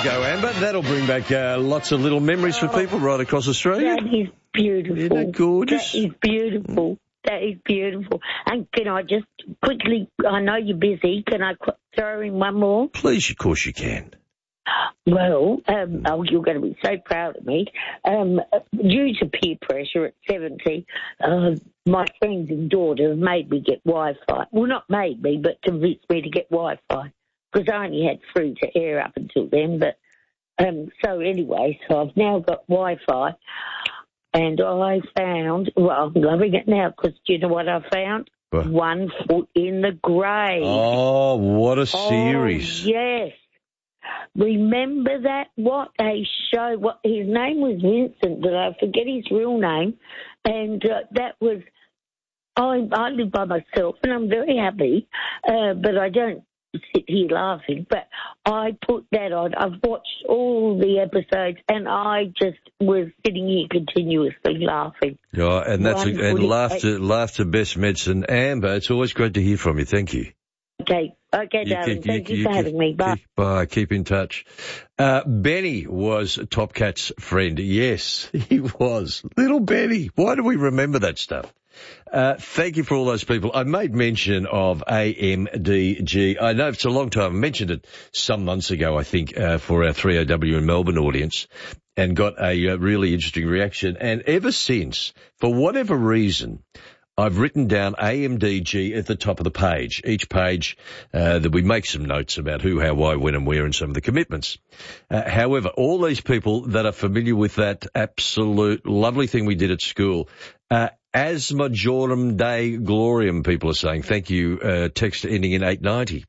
go, Amber. That'll bring back lots of little memories for people right across Australia. That is beautiful. Isn't that gorgeous? That is beautiful. That is beautiful. And can I just quickly, I know you're busy, can I throw in one more? Please, of course you can. Well, you're going to be so proud of me. Due to peer pressure at 70, my friends and daughters made me get Wi-Fi. Well, not made me, but convinced me to get Wi-Fi, because I only had free to air up until then. But so anyway, so I've now got Wi-Fi. And I found, well, I'm loving it now, because do you know what I found? What? 1 Foot in the Grave. Oh, what a series. Oh, yes. Remember that? What a show. His name was Vincent, but I forget his real name. And that was, I live by myself, and I'm very happy, but I don't sit here laughing. But I put that on. I've watched all the episodes, and I just was sitting here continuously laughing. Yeah, and laughter best medicine. Amber, it's always great to hear from you. Thank you. Okay, darling. Thank you for having me. Bye. Bye. Keep in touch. Benny was Top Cat's friend. Yes, he was. Little Benny. Why do we remember that stuff? Thank you for all those people. I made mention of AMDG. I know it's a long time. I mentioned it some months ago, I think, for our 3AW in Melbourne audience, and got a really interesting reaction. And ever since, for whatever reason, I've written down AMDG at the top of the page. Each page that we make some notes about who, how, why, when and where and some of the commitments. However, all these people that are familiar with that absolute lovely thing we did at school, As Majorum Dei Gloriam, people are saying. Thank you, text ending in 890.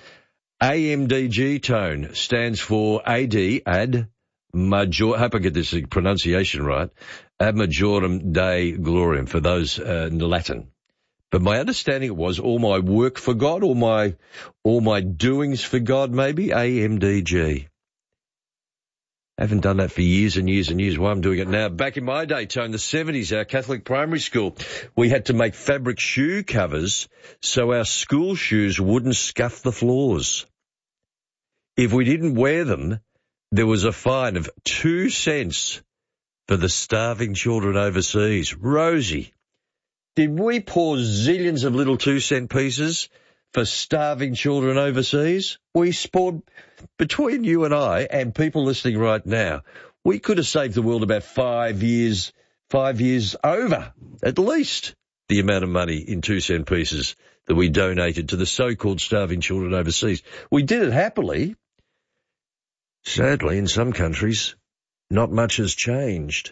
AMDG tone stands for ad major, hope I get this pronunciation right, Ad Majorum Dei Gloriam, for those in Latin. But my understanding was all my work for God, all my doings for God, maybe, AMDG. Haven't done that for years and years and years. Why I'm doing it now. Back in my day, Tone, the 70s, our Catholic primary school, we had to make fabric shoe covers so our school shoes wouldn't scuff the floors. If we didn't wear them, there was a fine of 2 cents for the starving children overseas. Rosie, did we pour zillions of little 2-cent pieces for starving children overseas? We poured, between you and I and people listening right now, we could have saved the world about 5 years over, at least, the amount of money in 2-cent pieces that we donated to the so-called starving children overseas. We did it happily. Sadly, in some countries, not much has changed.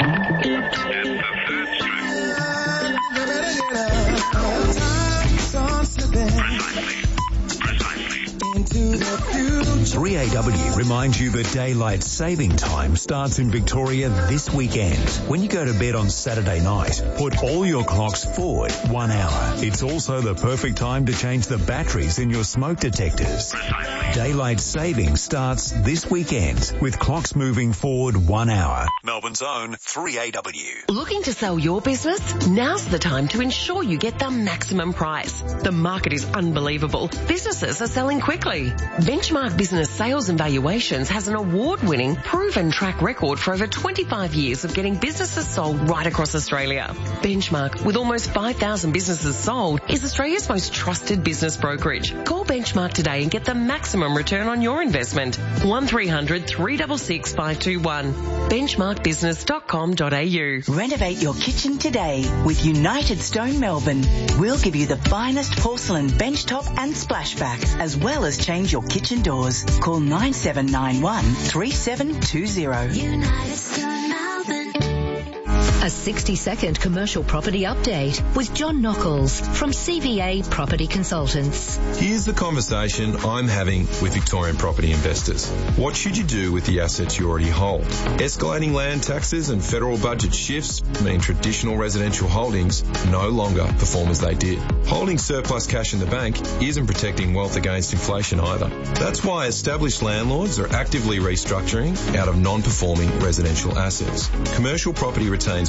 into the future. 3AW reminds you that daylight saving time starts in Victoria this weekend. When you go to bed on Saturday night, put all your clocks forward 1 hour. It's also the perfect time to change the batteries in your smoke detectors. Daylight saving starts this weekend with clocks moving forward 1 hour. Melbourne's own 3AW. Looking to sell your business? Now's the time to ensure you get the maximum price. The market is unbelievable. Businesses are selling quickly. Benchmark Business Sales and Valuations has an award-winning, proven track record for over 25 years of getting businesses sold right across Australia. Benchmark, with almost 5,000 businesses sold, is Australia's most trusted business brokerage. Call Benchmark today and get the maximum return on your investment. 1300 366 521. Benchmarkbusiness.com.au. Renovate your kitchen today with United Stone Melbourne. We'll give you the finest porcelain benchtop and splashbacks, as well as change your kitchen doors. Call 9791 3720. United Stone Melbourne. A 60-second commercial property update with John Nockels from CVA Property Consultants. Here's the conversation I'm having with Victorian property investors. What should you do with the assets you already hold? Escalating land taxes and federal budget shifts mean traditional residential holdings no longer perform as they did. Holding surplus cash in the bank isn't protecting wealth against inflation either. That's why established landlords are actively restructuring out of non-performing residential assets. Commercial property retains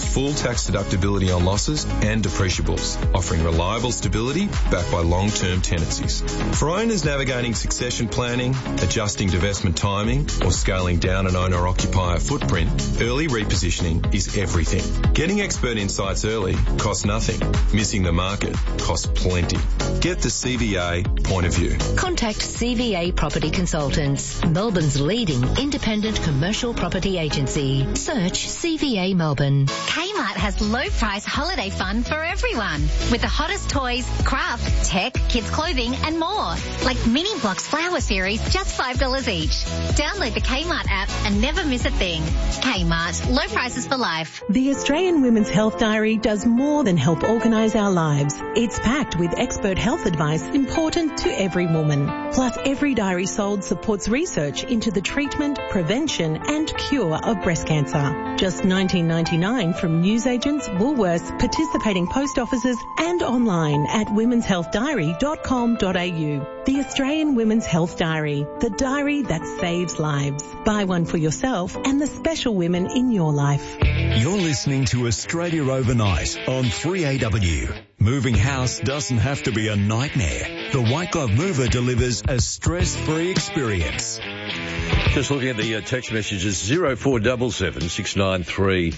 full tax deductibility on losses and depreciables, offering reliable stability backed by long-term tenancies. For owners navigating succession planning, adjusting divestment timing, or scaling down an owner-occupier footprint, early repositioning is everything. Getting expert insights early costs nothing. Missing the market costs plenty. Get the CVA point of view. Contact CVA Property Consultants, Melbourne's leading independent commercial property agency. Search CVA Melbourne. Kmart has low price holiday fun for everyone with the hottest toys, craft, tech, kids clothing and more. Like Mini Blocks Flower Series, just $5 each. Download the Kmart app and never miss a thing. Kmart, low prices for life. The Australian Women's Health Diary does more than help organise our lives. It's packed with expert health advice important to every woman. Plus, every diary sold supports research into the treatment, prevention and cure of breast cancer. Just $19.99 from newsagents, Woolworths, participating post offices and online at womenshealthdiary.com.au. The Australian Women's Health Diary, the diary that saves lives. Buy one for yourself and the special women in your life. You're listening to Australia Overnight on 3AW. Moving house doesn't have to be a nightmare. The White Glove Mover delivers a stress-free experience. Just looking at the text messages, 0477 693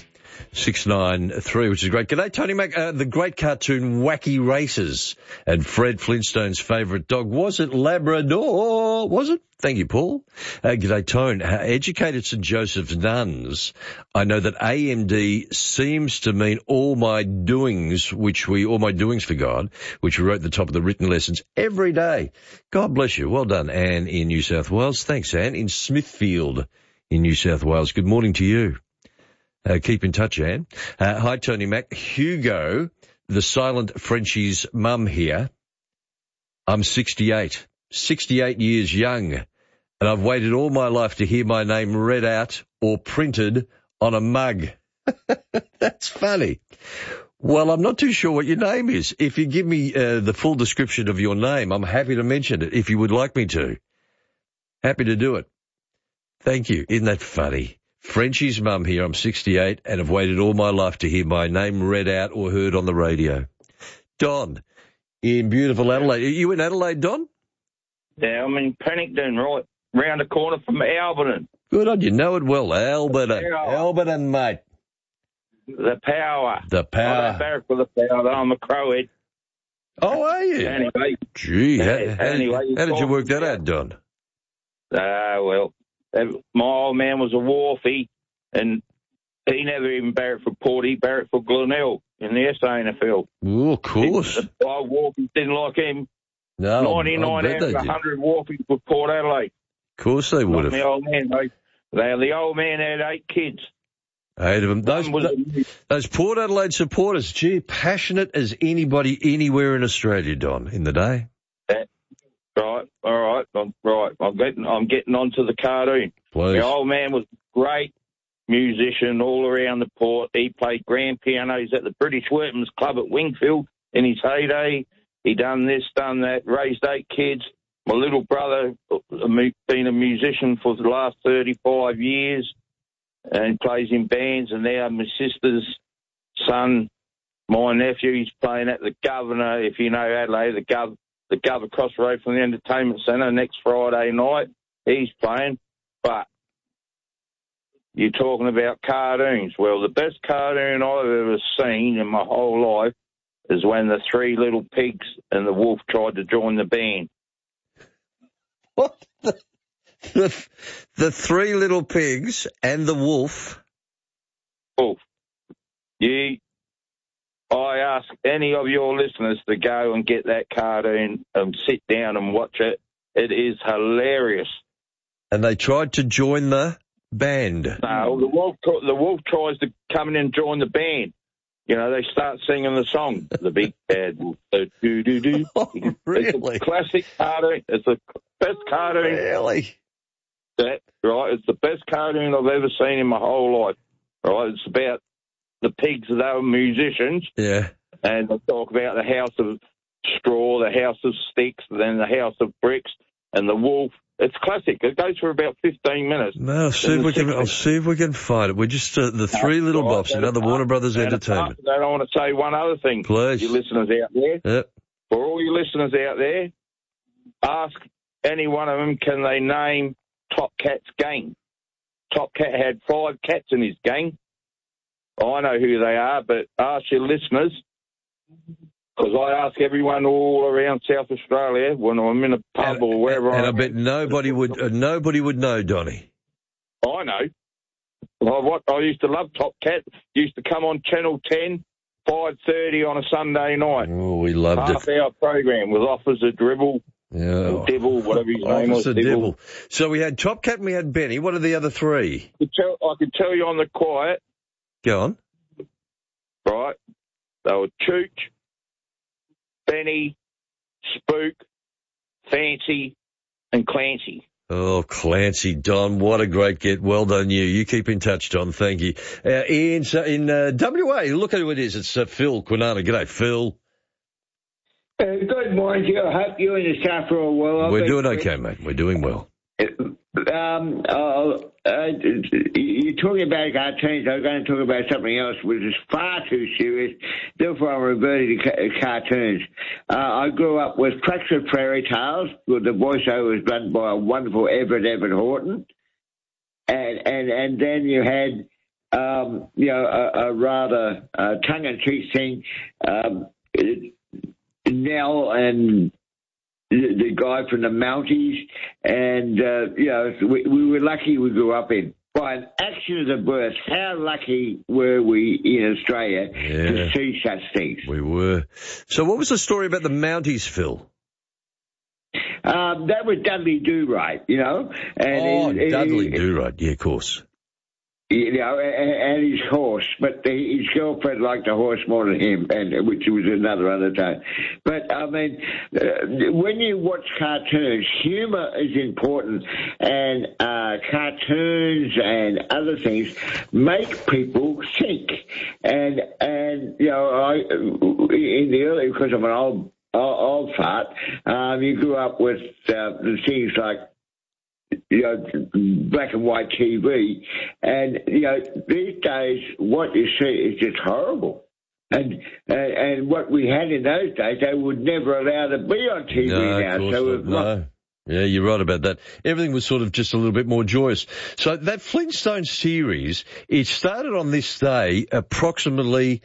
693, which is great. G'day, Tony Mac. The great cartoon Wacky Races and Fred Flintstone's favourite dog. Was it Labrador? Was it? Thank you, Paul. G'day, Tone. Educated St Joseph's nuns. I know that AMD seems to mean all my doings for God, which we wrote at the top of the written lessons every day. God bless you. Well done, Anne in New South Wales. Thanks, Anne, in Smithfield in New South Wales. Good morning to you. Keep in touch, Anne. Hi, Tony Mac. Hugo, the silent Frenchie's mum here. I'm 68 years young, and I've waited all my life to hear my name read out or printed on a mug. That's funny. Well, I'm not too sure what your name is. If you give me the full description of your name, I'm happy to mention it if you would like me to. Happy to do it. Thank you. Isn't that funny? Frenchie's mum here, I'm 68, and have waited all my life to hear my name read out or heard on the radio. Don, in beautiful Adelaide. Are you in Adelaide, Don? Yeah, I'm in Pennington, right round the corner from Alberton. Good on you. Know it well. Alberton, mate. The power. The power. I'm barrack for the power. I'm a crowhead. Oh, are you? Anyway. Gee, how did you work that out, Don? Well, my old man was a wharfie, and he never even barracked for Port. He barracked for Glenelg in the SANFL. Oh, of course. The wharfies didn't like him. No, 99 out of 100 wharfies were Port Adelaide. Of course they would have. The old man, the old man had 8 kids. 8 of them. Those Port Adelaide supporters, gee, passionate as anybody anywhere in Australia, Don, in the day. Right, all right. I'm getting onto the cartoon. Please. The old man was a great musician all around the port. He played grand pianos at the British Workmen's Club at Wingfield in his heyday. He done this, done that, raised 8 kids. My little brother been a musician for the last 35 years and plays in bands. And now my sister's son, my nephew, he's playing at the Governor, if you know Adelaide, the Gov across the road from the entertainment centre next Friday night. He's playing. But you're talking about cartoons. Well, the best cartoon I've ever seen in my whole life is when the 3 little pigs and the wolf tried to join the band. What? The 3 little pigs and the wolf? Wolf. I ask any of your listeners to go and get that cartoon and sit down and watch it. It is hilarious. And they tried to join the band. No, the wolf tries to come in and join the band. You know, they start singing the song, The Big Bad Wolf. Do-do-do. Oh, really? It's a classic cartoon. It's the best cartoon. Really? Right? It's the best cartoon I've ever seen in my whole life. Right? It's about the pigs, they were musicians. Yeah. And they talk about the house of straw, the house of sticks, then the house of bricks, and the wolf It's classic. It goes for about 15 minutes. No, I'll see if we can find it. We're just the Three Little Bops, the Warner Brothers Entertainment. I want to say one other thing. Please. You listeners out there. Yep. For all you listeners out there, ask any one of them, can they name Top Cat's gang? Top Cat had 5 cats in his gang. I know who they are, but ask your listeners, because I ask everyone all around South Australia when I'm in a pub or wherever. And I bet nobody would know, Donnie. I know. I used to love Top Cat. Used to come on Channel 10, 5:30 on a Sunday night. Oh, we loved it. Half-hour program with Officer Dribble. Yeah. Dibble, whatever his name was. Dibble. So we had Top Cat and we had Benny. What are the other 3? I could tell you on the quiet. Go on. Right. They were Chooch, Benny, Spook, Fancy, and Clancy. Oh, Clancy, Don, what a great get. Well done, you. You keep in touch, Don. Thank you. Ian's in WA. Look at who it is. It's Phil Quinana. G'day, Phil. Good morning to you. I hope you and the staff are all well. We're doing okay, mate. We're doing well. You're talking about cartoons. I was going to talk about something else, which is far too serious. Therefore, I'm reverting to cartoons. I grew up with Crackford Fairy Tales, with the voiceover was done by a wonderful Everett Horton, and then you had a rather tongue-in-cheek thing. Nell and the guy from the Mounties, and we were lucky we grew up in. By an action of the birth, how lucky were we in Australia to see such things? We were. So what was the story about the Mounties, Phil? That was Dudley Do-Right, And Dudley Do-Right, yeah, of course. And his horse, but his girlfriend liked the horse more than him, and which was another undertone. But I mean, when you watch cartoons, humour is important, and cartoons and other things make people think. And I in the early, because I'm an old fart, you grew up with the things like black and white TV, and these days what you see is just horrible. And what we had in those days, they would never allow to be on TV now. Yeah, you're right about that. Everything was sort of just a little bit more joyous. So that Flintstone series, it started on this day approximately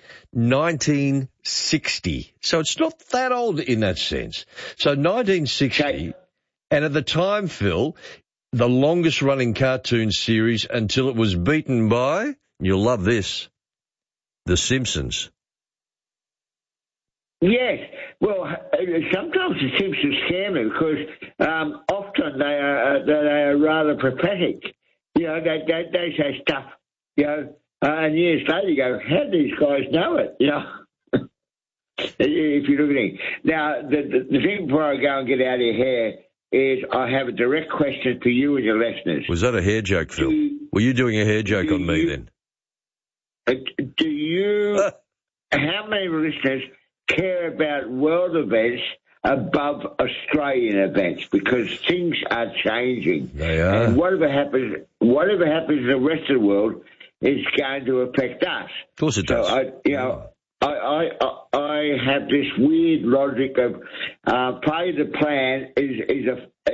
1960. So it's not that old in that sense. So 1960, and at the time, Phil, the longest running cartoon series until it was beaten by, you'll love this, The Simpsons. Yes. Well, sometimes The Simpsons scare me because often they are rather prophetic. They say stuff, and years later you go, how do these guys know it? If you look at it. Now, the thing before I go and get out of your hair is I have a direct question for you and your listeners. Was that a hair joke, Phil? Were you doing a hair joke on me then? Do you, how many listeners care about world events above Australian events? Because things are changing. They are. And whatever happens in the rest of the world is going to affect us. Of course it does. So, I have this weird logic of play the plan is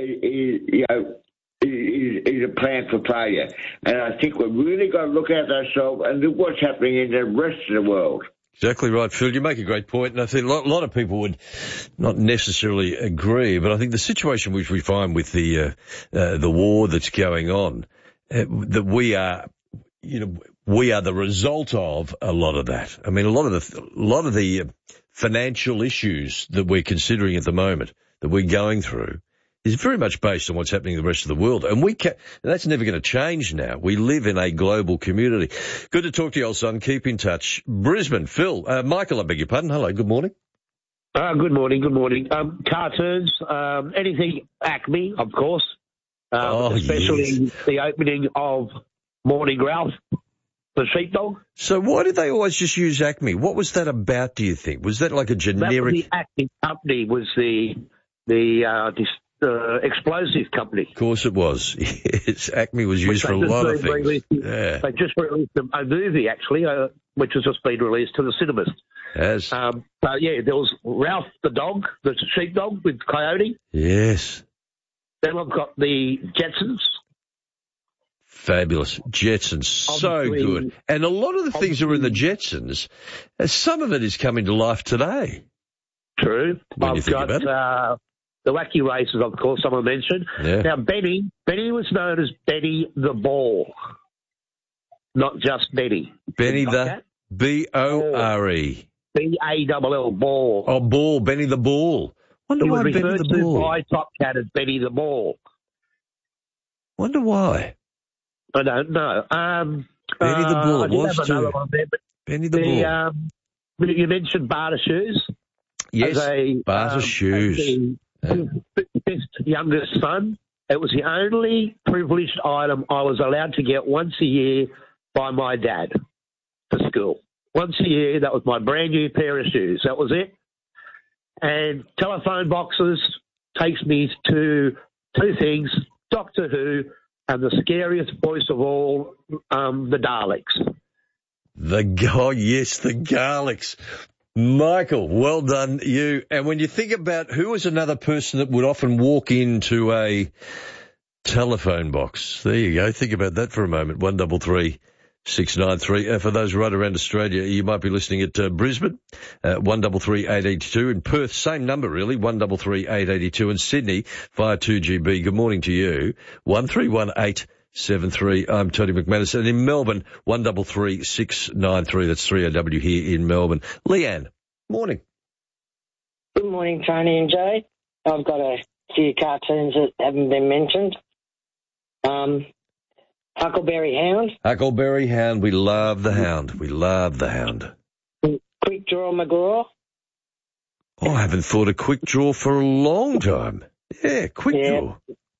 a plan for failure, and I think we've really got to look at ourselves and look what's happening in the rest of the world. Exactly right, Phil. You make a great point, and I think a lot of people would not necessarily agree, but I think the situation which we find with the war that's going on, that we are the result of a lot of that. I mean, a lot of the financial issues that we're considering at the moment, that we're going through, is very much based on what's happening in the rest of the world. And that's never going to change now. We live in a global community. Good to talk to you, old son. Keep in touch. Brisbane, Phil. Michael, I beg your pardon. Hello, good morning. Good morning. Cartoons, anything Acme, of course. Especially the opening of Morning Ralph, the sheepdog. So why did they always just use Acme? What was that about, do you think? Was that like a generic... The Acme company was the explosive company. Of course it was. Yes, Acme was used for a lot of things. Yeah. They just released a movie, actually, which has just been released to the cinemas. Yes. There was Ralph the dog, the sheepdog with Coyote. Yes. Then I've got the Jetsons. Fabulous. Jetsons, so good. And a lot of the things that were in the Jetsons, some of it is coming to life today. True. I've got the Wacky Races, of course, someone mentioned. Yeah. Now, Benny was known as Benny the Ball, not just Benny. Benny the B-O-R-E. B-A-L-L, Ball. Oh, Ball, Benny the Ball. Wonder why Benny the Ball. By Top Cat as Benny the Ball. Wonder why. I don't know. Benny the Ball. I did have another one there, but Benny the Ball. You mentioned Barter Shoes. Yes, Barter Shoes. Best youngest son. It was the only privileged item I was allowed to get once a year by my dad for school. Once a year, that was my brand new pair of shoes. That was it. And telephone boxes takes me to two things, Doctor Who and the scariest voice of all, the Daleks. The Daleks. Michael, well done, you. And when you think about who was another person that would often walk into a telephone box, there you go. Think about that for a moment. 133-693. For those right around Australia, you might be listening at Brisbane, 133-882. In Perth, same number really, 133-882. In Sydney, via 2GB. Good morning to you, 131873. I'm Tony McManus. And in Melbourne, 133-693. That's 3AW here in Melbourne. Leanne, morning. Good morning, Tony and Jay. I've got a few cartoons that haven't been mentioned. Huckleberry Hound. Huckleberry Hound. We love the Hound. We love the Hound. Quick Draw McGraw. Oh, I haven't thought of Quick Draw for a long time. Yeah, Quick Draw.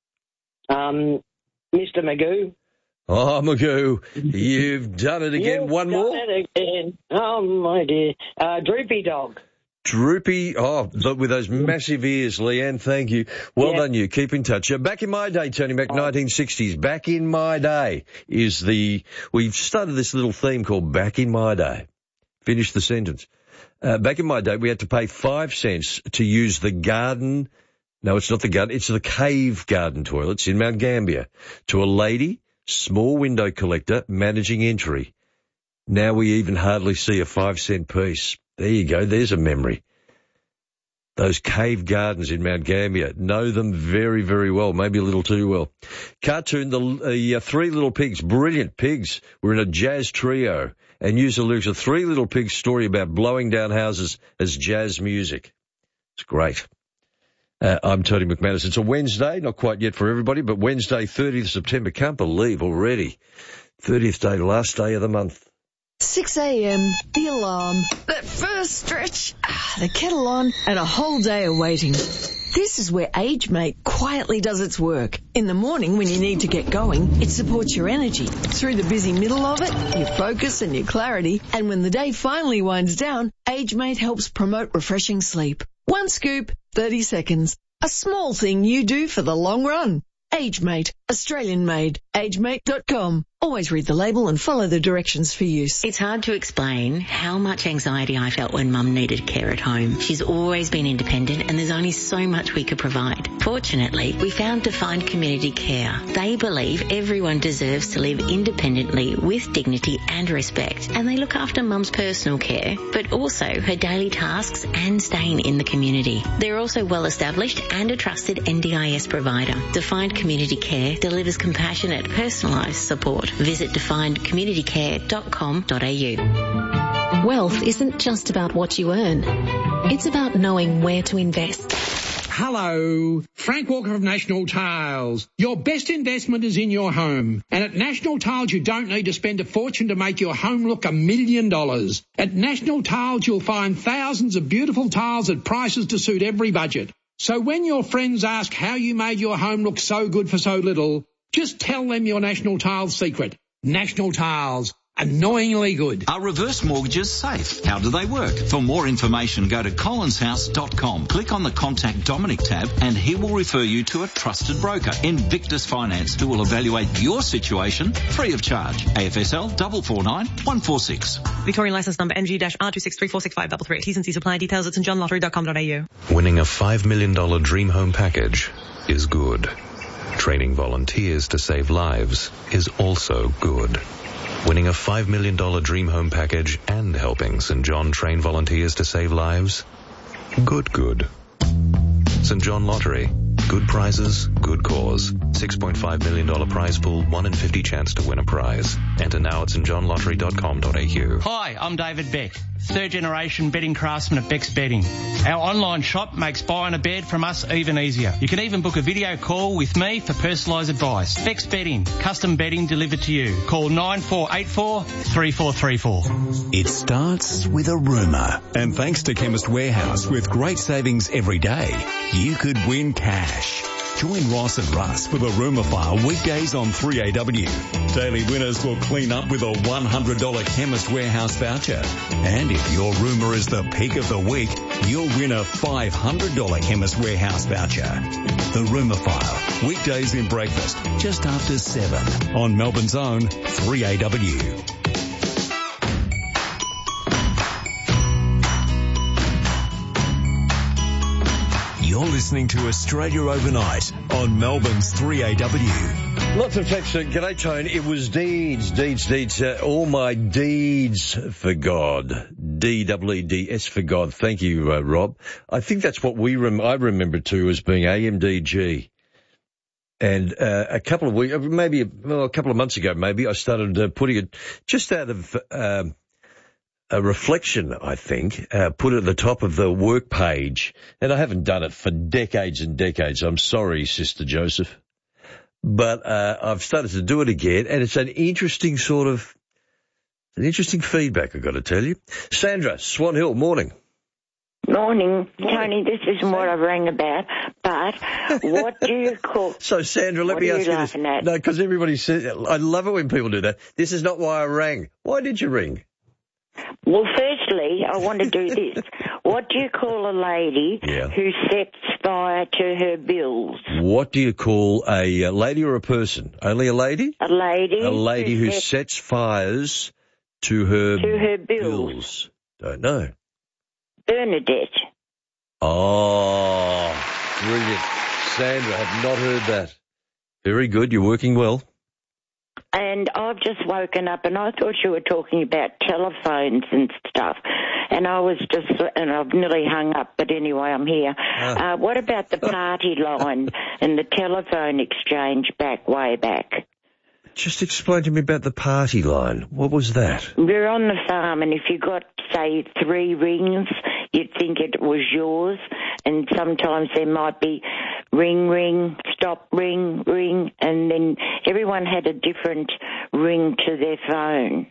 Mr. Magoo. Oh, Magoo, you've done it again. One more. Done it again. Oh, my dear. Droopy Dog. Droopy, with those massive ears, Leanne, thank you. Well done, you. Keep in touch. Back in my day, Tony Mac, 1960s, back in my day we've started this little theme called Back in My Day. Finish the sentence. Back in my day, we had to pay 5 cents to use the garden. No, it's not the garden. It's the cave garden toilets in Mount Gambier to a lady, small window collector, managing entry. Now we even hardly see a 5-cent piece. There you go. There's a memory. Those cave gardens in Mount Gambier. Know them very, very well. Maybe a little too well. Cartoon, the Three Little Pigs. Brilliant pigs. We're in a jazz trio and use the lyrics of Three Little Pigs story about blowing down houses as jazz music. It's great. I'm Tony McManus. It's a Wednesday, not quite yet for everybody, but Wednesday, 30th September. Can't believe already. 30th day, last day of the month. 6 a.m, the alarm, that first stretch, the kettle on, and a whole day of waiting. This is where AgeMate quietly does its work. In the morning when you need to get going, it supports your energy. Through the busy middle of it, your focus and your clarity. And when the day finally winds down, AgeMate helps promote refreshing sleep. One scoop, 30 seconds. A small thing you do for the long run. AgeMate, Australian made. AgeMate.com. Always read the label and follow the directions for use. It's hard to explain how much anxiety I felt when Mum needed care at home. She's always been independent and there's only so much we could provide. Fortunately, we found Defined Community Care. They believe everyone deserves to live independently with dignity and respect, and they look after Mum's personal care, but also her daily tasks and staying in the community. They're also well established and a trusted NDIS provider. Defined Community Care delivers compassionate, personalised support. Visit definedcommunitycare.com.au. Wealth isn't just about what you earn. It's about knowing where to invest. Hello, Frank Walker of National Tiles. Your best investment is in your home. And at National Tiles, you don't need to spend a fortune to make your home look $1 million. At National Tiles, you'll find thousands of beautiful tiles at prices to suit every budget. So when your friends ask how you made your home look so good for so little, just tell them your National Tiles secret. National Tiles, Annoyingly good. Are reverse mortgages safe? How do they work? For more information, go to collinshouse.com. Click on the Contact Dominic tab and he will refer you to a trusted broker, Invictus Finance, who will evaluate your situation free of charge. AFSL 449 146. Victorian licence number NG-R2634653. T's and C's apply. Details at stjohnlottery.com.au. Winning a $5 million dream home package is good. Training volunteers to save lives is also good. Winning a $5 million dream home package and helping St. John train volunteers to save lives? Good. St. John Lottery. Good prizes, good cause. $6.5 million prize pool, 1 in 50 chance to win a prize. Enter now at stjohnlottery.com.au. Hi, I'm David Beck, third generation bedding craftsman at Beck's Bedding. Our online shop makes buying a bed from us even easier. You can even book a video call with me for personalised advice. Beck's Bedding, custom bedding delivered to you. Call 9484 3434. It starts with a rumour. And thanks to Chemist Warehouse, with great savings every day, you could win cash. Join Ross and Russ for the Rumour File weekdays on 3AW. Daily winners will clean up with a $100 Chemist Warehouse voucher. And if your rumour is the peak of the week, you'll win a $500 Chemist Warehouse voucher. The Rumour File, weekdays in breakfast, just after 7 on Melbourne's own 3AW. You're listening to Australia Overnight on Melbourne's 3AW. Lots of text. G'day, Tone. It was deeds. All my deeds for God. D-E-E-D-S for God. Thank you, Rob. I think that's what I remember too as being AMDG. And a couple of months ago, I started putting it just out of a reflection, I think, put at the top of the work page. And I haven't done it for decades and decades. I'm sorry, Sister Joseph. But I've started to do it again, and it's an interesting feedback, I've got to tell you. Sandra, Swan Hill, morning. Morning, Tony. This isn't what I rang about, but what do you call... So, Sandra, let me ask you this. No, because everybody says... I love it when people do that. This is not why I rang. Why did you ring? Well, firstly, I want to do this. What do you call a lady who sets fire to her bills? What do you call a lady or a person? Only a lady? A lady. A lady who sets fires to her bills. Don't know. Bernadette. Oh, brilliant. Sandra, have not heard that. Very good. You're working well. And I've just woken up and I thought you were talking about telephones and stuff. And I've nearly hung up, but anyway, I'm here. What about the party line and the telephone exchange way back? Just explain to me about the party line. What was that? We're on the farm, and if you got, say, 3 rings, you'd think it was yours. And sometimes there might be ring, ring, stop, ring, ring, and then everyone had a different ring to their phone.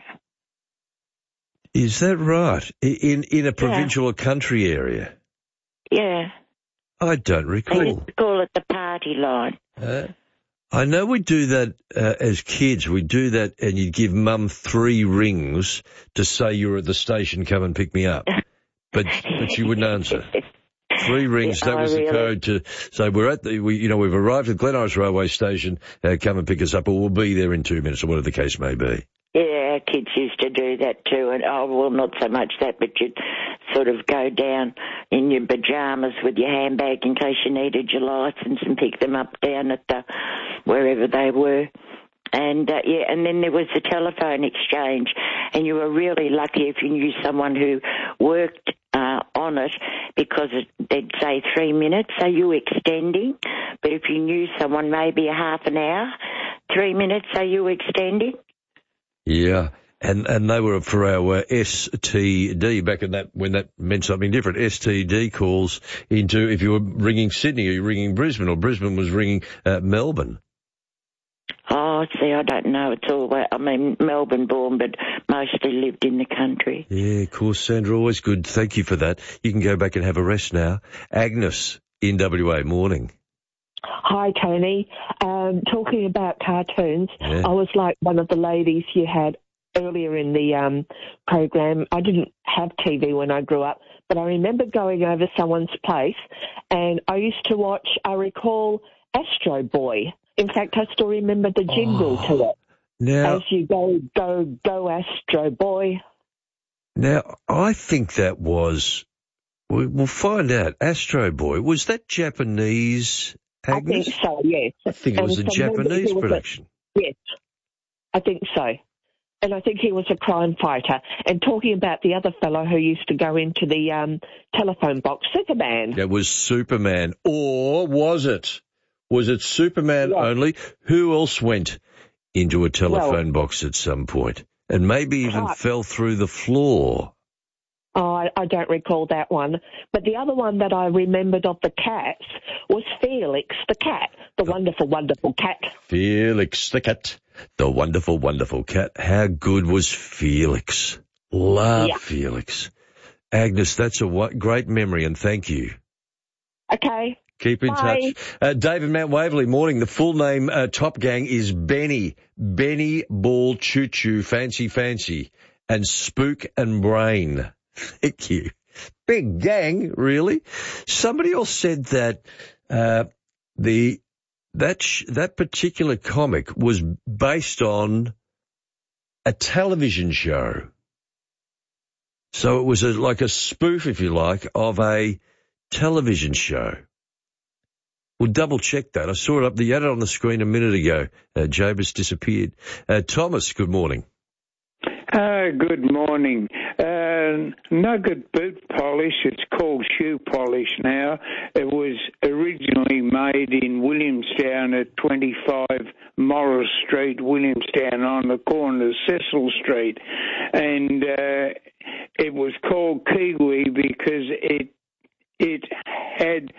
Is that right? In a provincial or country area? Yeah. I don't recall. They used to call it the party line. I know we do that as kids. We do that, and you'd give Mum 3 rings to say you're at the station, come and pick me up. But she wouldn't answer. 3 rings, that was the code to say we've arrived at Glen Iris Railway Station, come and pick us up, or we'll be there in 2 minutes, or whatever the case may be. Yeah, our kids used to do that too, and not so much that, but you'd sort of go down in your pyjamas with your handbag in case you needed your licence and pick them up down at wherever they were. And and then there was the telephone exchange, and you were really lucky if you knew someone who worked on it, because they'd say 3 minutes, so you extending. But if you knew someone, maybe a half an hour, 3 minutes, so you extending. Yeah, and they were for our STD back in that when that meant something different. STD calls into if you were ringing Sydney or you're ringing Brisbane, or Brisbane was ringing Melbourne. Oh, see, I don't know. It's all, Melbourne born, but mostly lived in the country. Yeah, of course, Sandra, always good. Thank you for that. You can go back and have a rest now. Agnes in WA, morning. Hi, Tony. Talking about cartoons, I was like one of the ladies you had earlier in the program, I didn't have TV when I grew up, but I remember going over someone's place, and I used to watch, I recall, Astro Boy. In fact, I still remember the jingle to it. Now, as you go, Astro Boy. Now, I think that was, we'll find out, Astro Boy, was that Japanese, Agnes? I think so, yes. I think it was a Japanese production. Yes, I think so. And I think he was a crime fighter. And talking about the other fellow who used to go into the telephone box, Superman. That was Superman. Or was it? Was it Superman only? Who else went into a telephone box at some point? And maybe even fell through the floor. Oh, I don't recall that one. But the other one that I remembered of the cats was Felix the cat, the wonderful, wonderful cat. Felix the cat, the wonderful, wonderful cat. How good was Felix? Love Felix. Agnes, that's a great memory, and thank you. Okay. Keep in touch. David Mount Waverley, morning. The full name, Top Gang, is Benny Ball Choo Choo, Fancy, and Spook and Brain. Thank you. Big gang, really. Somebody else said that that particular comic was based on a television show. So it was like a spoof, if you like, of a television show. We'll double-check that. I saw it up. You had it on the screen a minute ago. Jabez disappeared. Thomas, good morning. Good morning. Nugget boot polish, it's called shoe polish now. It was originally made in Williamstown at 25 Morris Street, Williamstown, on the corner of Cecil Street. And it was called Kiwi because it had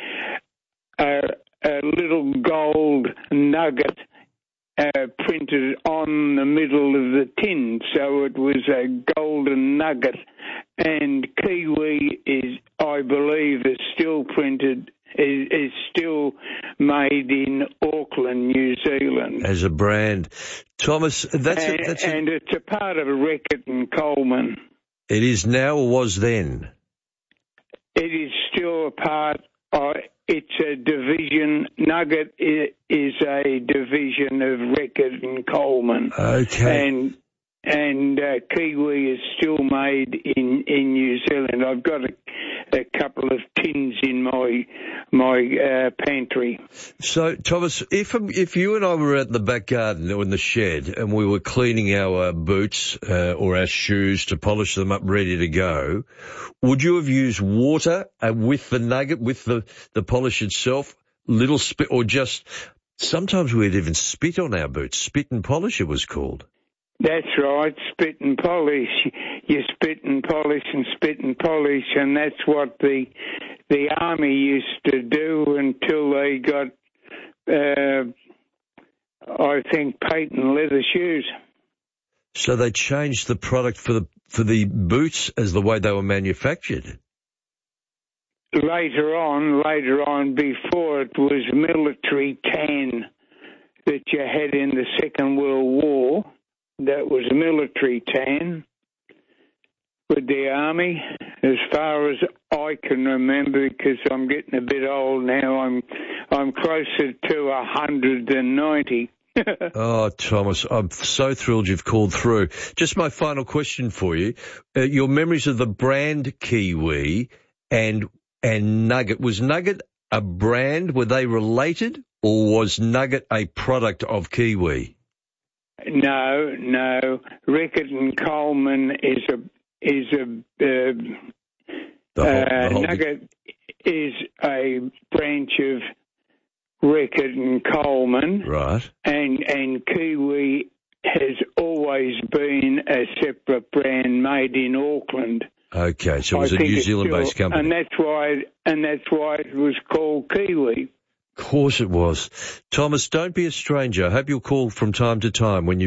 a little gold nugget printed on the middle of the tin, so it was a golden nugget. And Kiwi is, I believe, is still printed, is still made in Auckland, New Zealand. As a brand. Thomas, and it's a part of Reckitt and Coleman. It is now or was then? It is still a part of... It's a division. Nugget is a division of Reckitt and Coleman. Okay. And Kiwi is still made in New Zealand. I've got a couple of tins in my pantry. So, Thomas, if you and I were at the back garden or in the shed and we were cleaning our boots or our shoes to polish them up ready to go, would you have used water with the nugget, with the polish itself, little spit, or just sometimes we'd even spit on our boots? Spit and polish it was called. That's right, spit and polish. You spit and polish and spit and polish, and that's what the army used to do until they got, I think, patent leather shoes. So they changed the product for the boots as the way they were manufactured. Later on, before it was military tan that you had in the Second World War. That was military tan with the army, as far as I can remember, because I'm getting a bit old now. I'm closer to 190. Oh, Thomas, I'm so thrilled you've called through. Just my final question for you. Your memories of the brand Kiwi and Nugget. Was Nugget a brand? Were they related? Or was Nugget a product of Kiwi? No. Reckitt and Coleman Nugget is a branch of Reckitt and Coleman. Right. And Kiwi has always been a separate brand made in Auckland. Okay, so it was a New Zealand-based company. And that's why it was called Kiwi. Of course it was. Thomas, don't be a stranger. I hope you'll call from time to time when you